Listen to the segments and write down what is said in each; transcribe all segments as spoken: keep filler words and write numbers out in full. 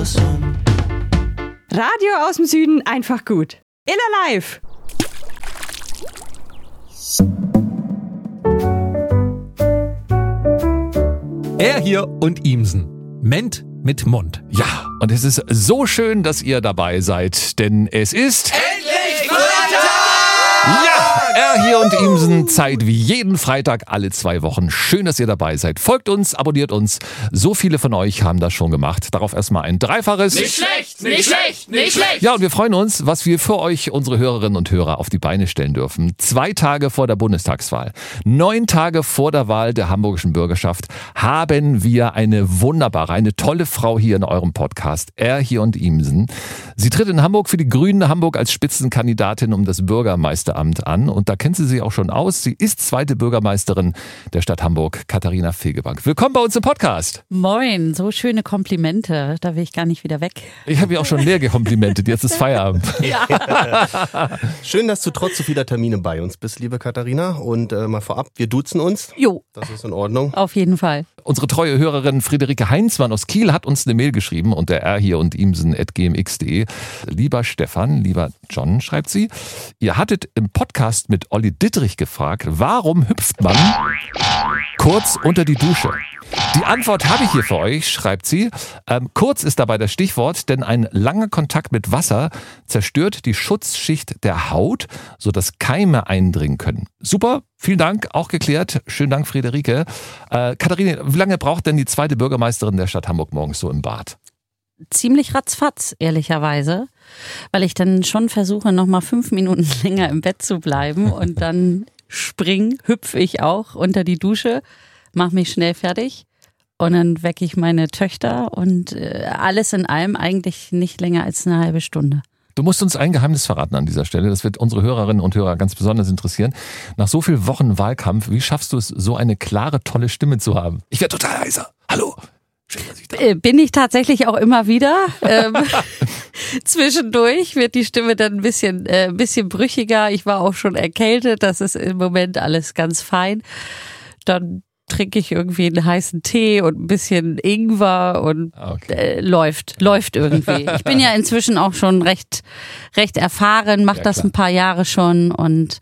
Radio aus dem Süden einfach gut. Iller live. Er hier und Ihmsen. Ment mit Mund. Ja, und es ist so schön, dass ihr dabei seid, denn es ist... Endlich Freitag! Ja, er hier und Ihmsen, Zeit wie jeden Freitag alle zwei Wochen. Schön, dass ihr dabei seid. Folgt uns, abonniert uns. So viele von euch haben das schon gemacht. Darauf erstmal ein dreifaches... Nicht schlecht, nicht schlecht, nicht schlecht! Ja, und wir freuen uns, was wir für euch, unsere Hörerinnen und Hörer, auf die Beine stellen dürfen. Zwei Tage vor der Bundestagswahl, neun Tage vor der Wahl der hamburgischen Bürgerschaft, haben wir eine wunderbare, eine tolle Frau hier in eurem Podcast. Er hier und Ihmsen. Sie tritt in Hamburg für die Grünen Hamburg als Spitzenkandidatin um das Bürgermeisteramt an. Und da kennt sie sich auch schon aus. Sie ist zweite Bürgermeisterin der Stadt Hamburg, Katharina Fegebank. Willkommen bei uns im Podcast. Moin, so schöne Komplimente. Da will ich gar nicht wieder weg. Ich habe ja auch schon leer gekomplimentet. Jetzt ist Feierabend. Ja. Schön, dass du trotz so vieler Termine bei uns bist, liebe Katharina. Und äh, mal vorab, wir duzen uns. Jo. Das ist in Ordnung. Auf jeden Fall. Unsere treue Hörerin Friederike Heinzmann aus Kiel hat uns eine Mail geschrieben unter r hier und imsen at g m x punkt de. Lieber Stefan, lieber John, schreibt sie, ihr hattet im Podcast mit Olli Dittrich gefragt, warum hüpft man kurz unter die Dusche? Die Antwort habe ich hier für euch, schreibt sie. Ähm, kurz ist dabei das Stichwort, denn ein langer Kontakt mit Wasser zerstört die Schutzschicht der Haut, sodass Keime eindringen können. Super, vielen Dank, auch geklärt. Schönen Dank, Friederike. Äh, Katharina, wie lange braucht denn die zweite Bürgermeisterin der Stadt Hamburg morgens so im Bad? Ziemlich ratzfatz, ehrlicherweise, weil ich dann schon versuche, noch mal fünf Minuten länger im Bett zu bleiben und dann spring, hüpfe ich auch unter die Dusche, mache mich schnell fertig und dann wecke ich meine Töchter und äh, alles in allem eigentlich nicht länger als eine halbe Stunde. Du musst uns ein Geheimnis verraten an dieser Stelle. Das wird unsere Hörerinnen und Hörer ganz besonders interessieren. Nach so vielen Wochen Wahlkampf, wie schaffst du es, so eine klare, tolle Stimme zu haben? Ich werde total heiser. Hallo. Schön, dass ich da bin. Bin ich tatsächlich auch immer wieder. ähm, zwischendurch wird die Stimme dann ein bisschen, äh, ein bisschen brüchiger. Ich war auch schon erkältet. Das ist im Moment alles ganz fein. Dann trinke ich irgendwie einen heißen Tee und ein bisschen Ingwer und Okay. äh, läuft, läuft irgendwie. Ich bin ja inzwischen auch schon recht, recht erfahren, mache Ja, das klar. ein paar Jahre schon und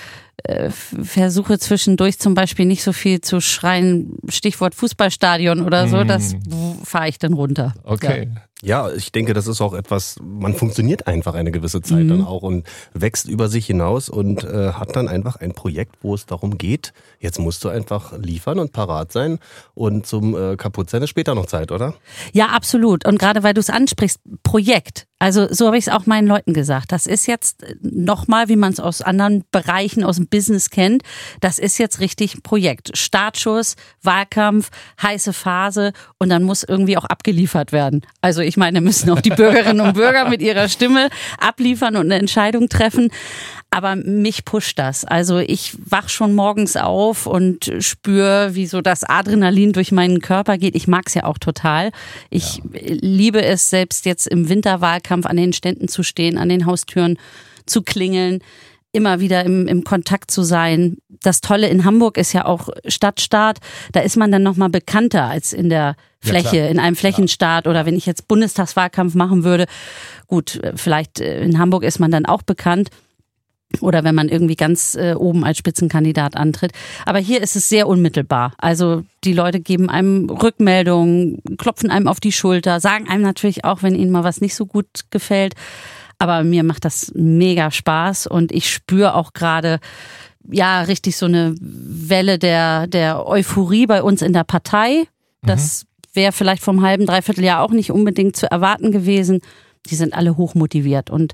äh, versuche zwischendurch zum Beispiel nicht so viel zu schreien, Stichwort Fußballstadion oder so, Mm. das fahre ich dann runter. Okay. Ja, ich denke, das ist auch etwas, man funktioniert einfach eine gewisse Zeit Mhm. dann auch und wächst über sich hinaus und äh, hat dann einfach ein Projekt, wo es darum geht, jetzt musst du einfach liefern und parat sein und zum äh, Kaputtsein ist später noch Zeit, oder? Ja, absolut. Und gerade weil du es ansprichst, Projekt. Also so habe ich es auch meinen Leuten gesagt. Das ist jetzt nochmal, wie man es aus anderen Bereichen, aus dem Business kennt, das ist jetzt richtig ein Projekt. Startschuss, Wahlkampf, heiße Phase und dann muss irgendwie auch abgeliefert werden. Also ich meine, müssen auch die Bürgerinnen und Bürger mit ihrer Stimme abliefern und eine Entscheidung treffen. Aber mich pusht das. Also ich wach schon morgens auf und spüre, wie so das Adrenalin durch meinen Körper geht. Ich mag es ja auch total. Ich ja. liebe es, selbst jetzt im Winterwahlkampf an den Ständen zu stehen, an den Haustüren zu klingeln, immer wieder im, im Kontakt zu sein. Das Tolle in Hamburg ist ja auch Stadtstaat. Da ist man dann nochmal bekannter als in der Fläche, ja, in einem Flächenstaat oder wenn ich jetzt Bundestagswahlkampf machen würde. Gut, vielleicht in Hamburg ist man dann auch bekannt. Oder wenn man irgendwie ganz äh, oben als Spitzenkandidat antritt. Aber hier ist es sehr unmittelbar. Also die Leute geben einem Rückmeldungen, klopfen einem auf die Schulter, sagen einem natürlich auch, wenn ihnen mal was nicht so gut gefällt. Aber mir macht das mega Spaß und ich spüre auch gerade, ja, richtig so eine Welle der, der Euphorie bei uns in der Partei. Das wäre vielleicht vom halben, dreiviertel Jahr auch nicht unbedingt zu erwarten gewesen. Die sind alle hochmotiviert und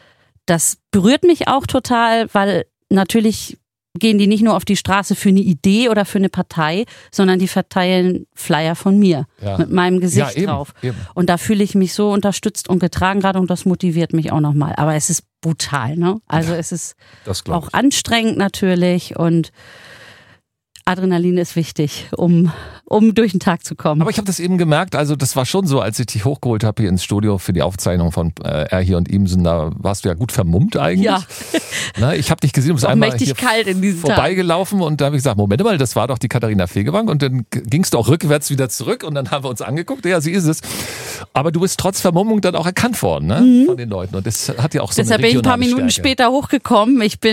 das berührt mich auch total, weil natürlich gehen die nicht nur auf die Straße für eine Idee oder für eine Partei, sondern die verteilen Flyer von mir Ja. mit meinem Gesicht Ja, eben, drauf. eben. Und da fühle ich mich so unterstützt und getragen gerade und das motiviert mich auch nochmal. Aber es ist brutal, ne? Also es ist Das glaube auch anstrengend natürlich und Adrenalin ist wichtig, um, um durch den Tag zu kommen. Aber ich habe das eben gemerkt, also das war schon so, als ich dich hochgeholt habe hier ins Studio für die Aufzeichnung von äh, Er hier und Imsen, da warst du ja gut vermummt eigentlich. Ja. Na, ich habe dich gesehen, du bist Auch einmal mächtig hier kalt in diesen vorbeigelaufen und da habe ich gesagt, Moment mal, das war doch die Katharina Fegebank und dann gingst du auch rückwärts wieder zurück und dann haben wir uns angeguckt, ja, sie ist es. Aber du bist trotz Vermummung dann auch erkannt worden, ne, mhm. von den Leuten und das hat ja auch so Deshalb eine regionale bin ich ein paar Minuten Stärke. später hochgekommen. Ich bin